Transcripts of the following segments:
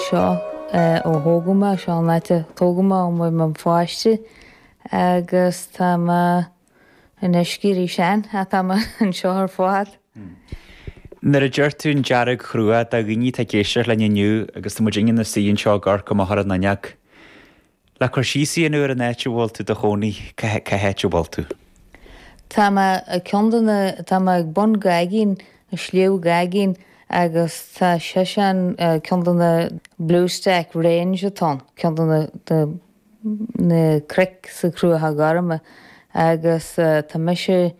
seo ó thógama seo naite tógama ó mu man fáiste agus tá in iscírí sean a tá an seo ar fád. Nar a dúirtún dearag chrua a gní tá géisiir le nniu agus tá muingin na síonn seo gar go marthad naneach. Le chuir síí an uair an éite bhil tú do chonaí cehéite bhil tú. Tá ceanna tá ag bon gaigín a sliú gaigín agus tá sé sean ceanna Bluestack Range atá ceanna na cric sa cruútha garma agus tá meise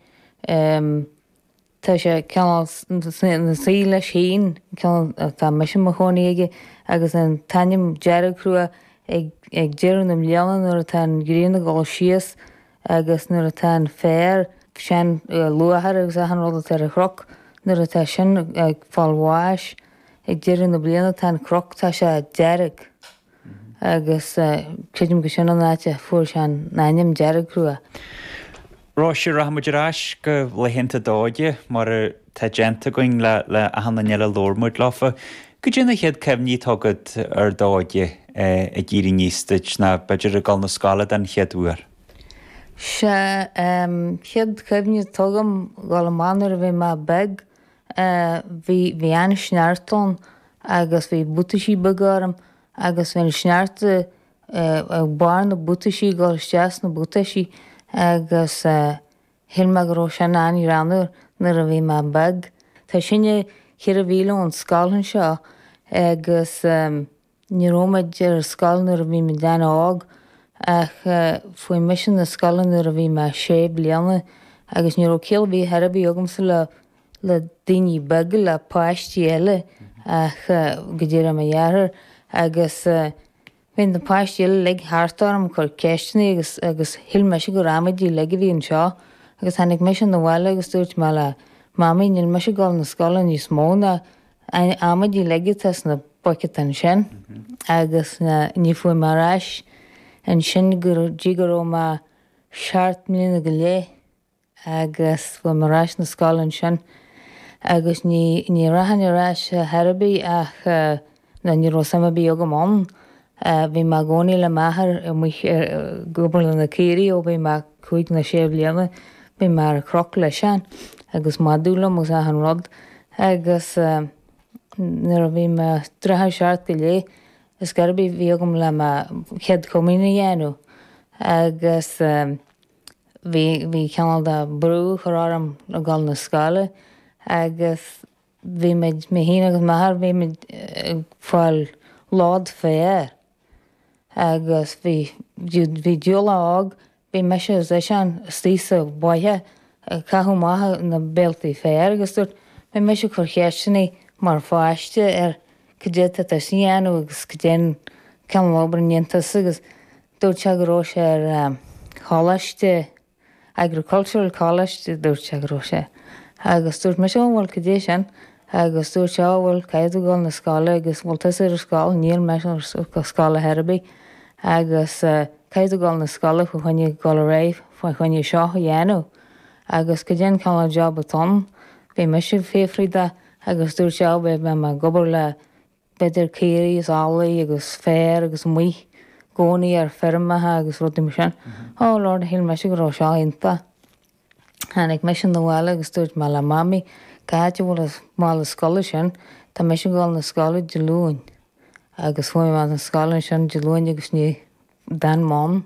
tá sé na síle sin tá meisi mo chonaí aige agus an tanim dearag crua ag dearan am leanan nuair atá gríonna gáil sios agus nuair atá fér sean luathar agus a hanráda ar a chroc nuair atá sin ag fáilháis ag dearan na bliana tá croc tá sé dearag agus chuidim go sin an náte fuair sean naim dearag crua. Ráisi rahmaidirráis go lehénta dáide mar tá genta going le a hanna neile lórmúid láfa. Go dhéanana chéad cemhníí tugad ar dáide a ggéirí níosteid na beidir a gáil na scala den cheadúair. Se chead cemhníí tugam gáil mánar a bhí má beg bhí an sneartón agus bhí butaisí begarm agus bhí snearte ag bar na butaisí gáil steas na butaisí agus hilme go rá sin aní ranúir nar a bhí má beg. Tá sinne chéar a bhíle an scálan seo agus ní rómaid ar scálanar a bhí me déana ág ach faoi mission na scálanar a bhí me sé bliana agus ní céal bhí herbí agamsa le daoine bege le páistí eile ach go dtíar am dhearr agus bhín na páistí eile le háartarm chuir ceistena agus hilme se go rámaidí le bhí an seo agus hanig mission na bhile agus dúirt me le Mami níl me se gáil na scála níos móna amadí legitas na bucket an sin agus ní fuair marráis an sin ddígur má 6 mlína go lé agus fuair marráis na scála an sin agus ní rahanráis Harbí ach na ní rosamabí agamán bhí má gcónaí le maithar gobal na céirí ó bhí má chuig na sé bliana bhí mar croc le sean agus madúlam agus a an rod agus nuair a bhí me 3 go lé is garbí bhí agam le chead comína dhéanú agus bhí ceanal de brú chorám le gáil na scála agus bhí mé híine agus maithar bhí me fáil lád féir agus bhí dúla ág bhí me se sean stísa baithe caithú maithe na béaltaí féir agus dúirt mé me se chuir cheistena mar fáiste ar go déta a síanú agus go déan cean lábríonntas agus dúirt se go rá sé ar choláiste agricultural college dúirt se go rá sé agus dúirt me se bhfuil go dé sin agus dúirt se bhfuil caiadú gáil na scála agus bhfuiltas ar scáil níl me go scála Harbí agus caiadú gáil na scála chu chuine gáil réibh fa chuine seo dhéanú agus go déan ceanna job atá bhí me si féfrida agus dúirt se bh me me gobar le beidir céirí is álaí agus fér agus muo gcónaí ar fermathe agus rudí mar sin. Ó Lord hí me si go rá seo inta. Hanig me sin na bhile agus dúirt me le mami caiite bhfuil mála scola sin tá me sin gáil na scála de lúin agus fuim na scála sin de lúin agus ní den mán